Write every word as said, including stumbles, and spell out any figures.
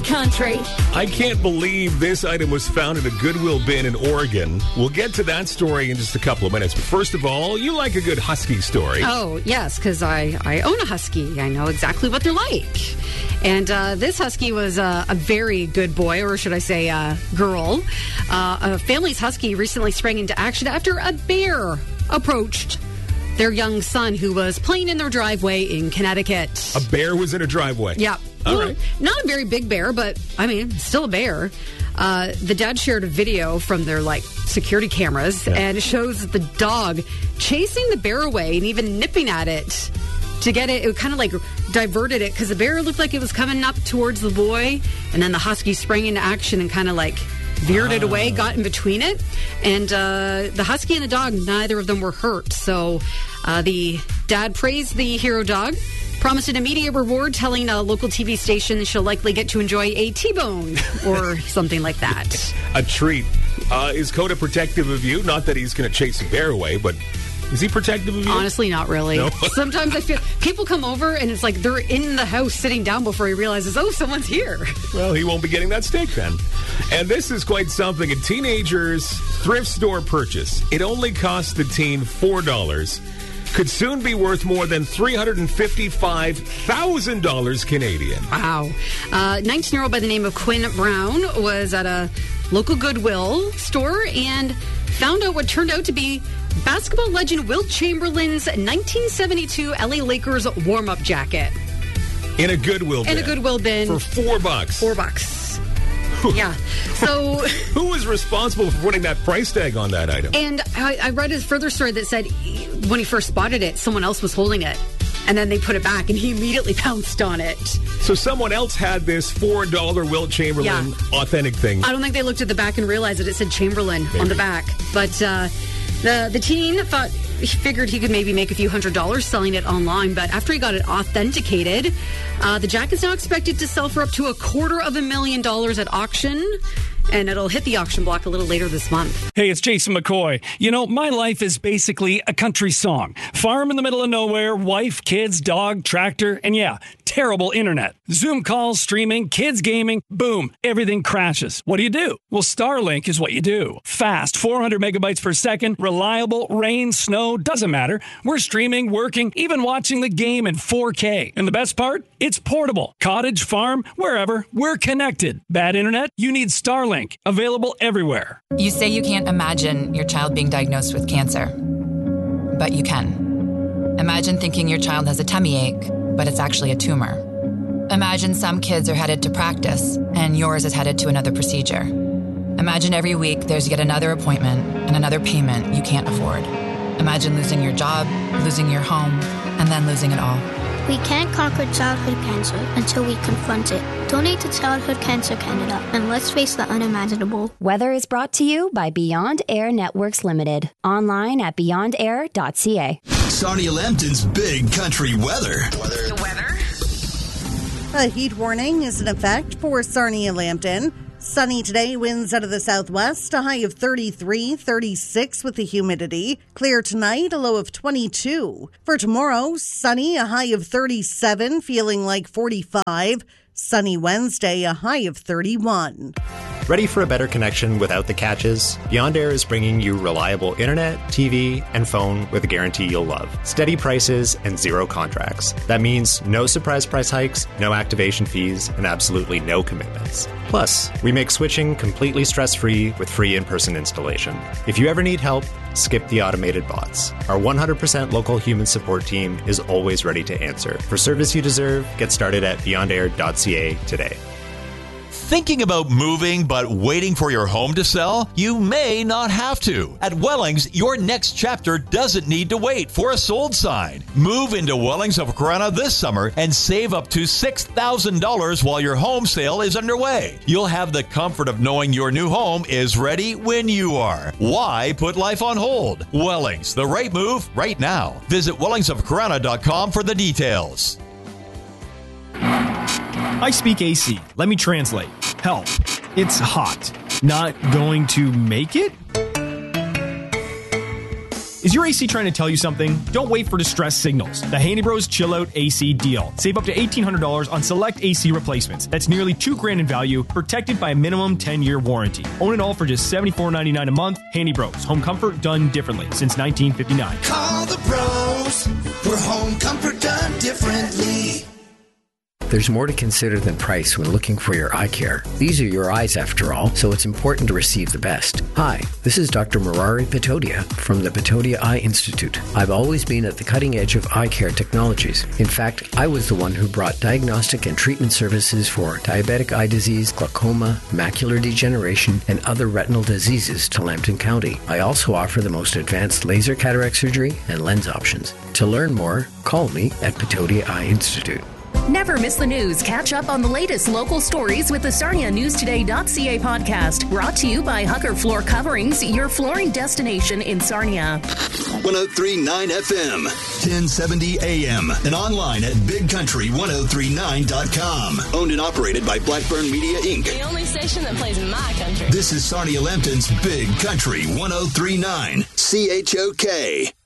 country. I can't believe this item was found in a Goodwill bin in Oregon. We'll get to that story in just a couple of minutes. But first of all, you like a good husky story. Oh, yes, because I, I own a husky. I know exactly what they're like. And uh, this husky was uh, a very good boy, or should I say uh, girl. Uh, a family's husky recently sprang into action after a bear approached their young son who was playing in their driveway in Connecticut. A bear was in a driveway? Yeah. All well, right. Not a very big bear, but, I mean, still a bear. Uh, the dad shared a video from their, like, security cameras, yeah. and it shows the dog chasing the bear away and even nipping at it to get it. It kind of, like, diverted it because the bear looked like it was coming up towards the boy, and then the husky sprang into action and kind of, like, veered ah. it away, got in between it, and uh, the husky and the dog, neither of them were hurt. So uh, the dad praised the hero dog, promised an immediate reward, telling a local T V station she'll likely get to enjoy a T-bone or something like that. A treat. Uh, is Coda protective of you? Not that he's going to chase a bear away, but is he protective of you? Honestly, not really. No? Sometimes I feel people come over and it's like they're in the house sitting down before he realizes, oh, someone's here. Well, he won't be getting that steak then. And this is quite something. A teenager's thrift store purchase. It only cost the teen four dollars. Could soon be worth more than three hundred fifty-five thousand dollars Canadian. Wow. Uh, nineteen-year-old by the name of Quinn Brown was at a local Goodwill store and found out what turned out to be basketball legend Wilt Chamberlain's nineteen seventy-two L A Lakers warm-up jacket. In a Goodwill bin. In a Goodwill bin. For four bucks. Four bucks. Yeah. So who was responsible for putting that price tag on that item? And I, I read a further story that said when he first spotted it, someone else was holding it. And then they put it back, and he immediately pounced on it. So someone else had this four dollar Wilt Chamberlain yeah. authentic thing. I don't think they looked at the back and realized that it said Chamberlain maybe. on the back. But uh, the the teen thought he figured he could maybe make a few hundred dollars selling it online. But after he got it authenticated, uh, the jacket's now expected to sell for up to a quarter of a million dollars at auction. And it'll hit the auction block a little later this month. Hey, it's Jason McCoy. You know, my life is basically a country song. Farm in the middle of nowhere, wife, kids, dog, tractor, and yeah, terrible internet. Zoom calls, streaming, kids gaming, boom, everything crashes. What do you do? Well, Starlink is what you do. Fast, four hundred megabytes per second, reliable, rain, snow, doesn't matter. We're streaming, working, even watching the game in four K. And the best part? It's portable. Cottage, farm, wherever, we're connected. Bad internet? You need Starlink. Available everywhere. You say you can't imagine your child being diagnosed with cancer, but you can. Imagine thinking your child has a tummy ache, but it's actually a tumor. Imagine some kids are headed to practice, and yours is headed to another procedure. Imagine every week there's yet another appointment and another payment you can't afford. Imagine losing your job, losing your home, and then losing it all. We can't conquer childhood cancer until we confront it. Donate to Childhood Cancer Canada, and let's face the unimaginable. Weather is brought to you by Beyond Air Networks Limited. Online at beyond air dot c a. Sarnia Lambton's Big Country Weather. Weather. The weather. A heat warning is in effect for Sarnia Lambton. Sunny today, winds out of the southwest, a high of thirty-three, thirty-six with the humidity. Clear tonight, a low of twenty-two. For tomorrow, sunny, a high of thirty-seven, feeling like forty-five. Sunny Wednesday, a high of thirty-one. Ready for a better connection without the catches? Beyond Air is bringing you reliable internet, T V, and phone with a guarantee you'll love. Steady prices and zero contracts. That means no surprise price hikes, no activation fees, and absolutely no commitments. Plus, we make switching completely stress-free with free in-person installation. If you ever need help, skip the automated bots. Our one hundred percent local human support team is always ready to answer. For service you deserve, get started at beyond air dot c a today. Thinking about moving but waiting for your home to sell? You may not have to. At Wellings, your next chapter doesn't need to wait for a sold sign. Move into Wellings of Corunna this summer and save up to six thousand dollars while your home sale is underway. You'll have the comfort of knowing your new home is ready when you are. Why put life on hold? Wellings, the right move right now. Visit wellings of corunna dot com for the details. I speak A C. Let me translate. Help. It's hot. Not going to make it? Is your A C trying to tell you something? Don't wait for distress signals. The Handy Bros Chill Out A C deal. Save up to eighteen hundred dollars on select A C replacements. That's nearly two grand in value, protected by a minimum ten-year warranty. Own it all for just seventy-four ninety-nine a month. Handy Bros. Home comfort done differently since nineteen fifty-nine. Call the pros for home comfort done differently. There's more to consider than price when looking for your eye care. These are your eyes, after all, so it's important to receive the best. Hi, this is Doctor Murari Patodia from the Patodia Eye Institute. I've always been at the cutting edge of eye care technologies. In fact, I was the one who brought diagnostic and treatment services for diabetic eye disease, glaucoma, macular degeneration, and other retinal diseases to Lambton County. I also offer the most advanced laser cataract surgery and lens options. To learn more, call me at Patodia Eye Institute. Never miss the news. Catch up on the latest local stories with the Sarnia News Today dot C A podcast. Brought to you by Hucker Floor Coverings, your flooring destination in Sarnia. one oh three point nine F M, ten seventy A M, and online at big country ten thirty-nine dot com. Owned and operated by Blackburn Media, Incorporated. The only station that plays my country. This is Sarnia Lambton's Big Country ten thirty-nine, C H O K.